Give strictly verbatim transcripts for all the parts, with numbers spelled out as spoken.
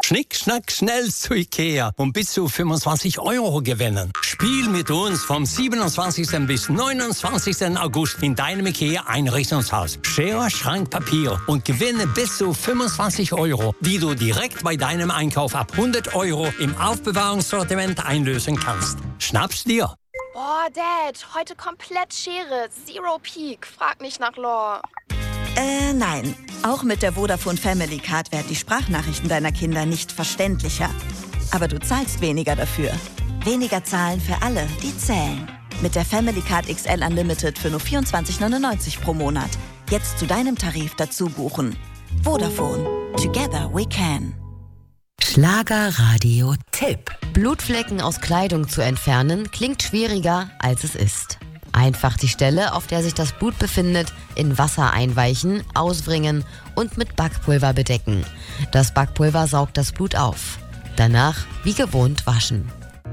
Schnick, schnack, schnell zu Ikea und bis zu fünfundzwanzig Euro gewinnen. Spiel mit uns vom siebenundzwanzigsten bis neunundzwanzigsten August in deinem Ikea-Einrichtungshaus. Schere, Schrank, Papier und gewinne bis zu fünfundzwanzig Euro, die du direkt bei deinem Einkauf ab hundert Euro im Aufbewahrungssortiment einlösen kannst. Schnapp's dir! Boah, Dad, heute komplett Schere. Zero Peak. Frag nicht nach Lore. Äh, nein. Auch mit der Vodafone Family Card werden die Sprachnachrichten deiner Kinder nicht verständlicher. Aber du zahlst weniger dafür. Weniger zahlen für alle, die zählen. Mit der Family Card X L Unlimited für nur vierundzwanzig neunundneunzig pro Monat. Jetzt zu deinem Tarif dazu buchen. Vodafone. Together we can. Schlagerradio-Tipp. Blutflecken aus Kleidung zu entfernen, klingt schwieriger, als es ist. Einfach die Stelle, auf der sich das Blut befindet, in Wasser einweichen, auswringen und mit Backpulver bedecken. Das Backpulver saugt das Blut auf. Danach wie gewohnt waschen.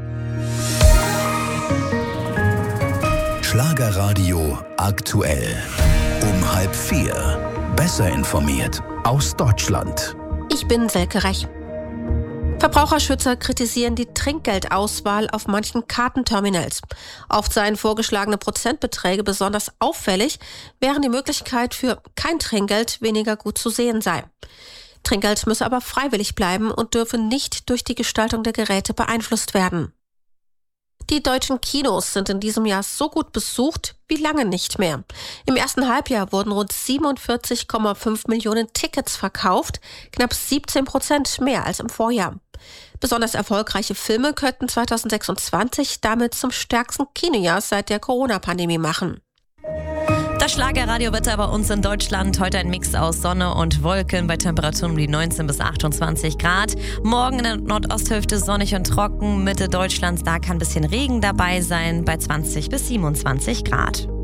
Schlagerradio aktuell. Um halb vier. Besser informiert aus Deutschland. Ich bin Selke Rech. Verbraucherschützer kritisieren die Trinkgeldauswahl auf manchen Kartenterminals. Oft seien vorgeschlagene Prozentbeträge besonders auffällig, während die Möglichkeit für kein Trinkgeld weniger gut zu sehen sei. Trinkgeld müsse aber freiwillig bleiben und dürfe nicht durch die Gestaltung der Geräte beeinflusst werden. Die deutschen Kinos sind in diesem Jahr so gut besucht wie lange nicht mehr. Im ersten Halbjahr wurden rund siebenundvierzig Komma fünf Millionen Tickets verkauft, knapp siebzehn Prozent mehr als im Vorjahr. Besonders erfolgreiche Filme könnten zweitausendsechsundzwanzig damit zum stärksten Kinojahr seit der Corona-Pandemie machen. Das Schlagerradiowetter bei uns in Deutschland. Heute ein Mix aus Sonne und Wolken bei Temperaturen um die neunzehn bis achtundzwanzig Grad. Morgen in der Nordosthälfte sonnig und trocken. Mitte Deutschlands, da kann ein bisschen Regen dabei sein bei zwanzig bis siebenundzwanzig Grad.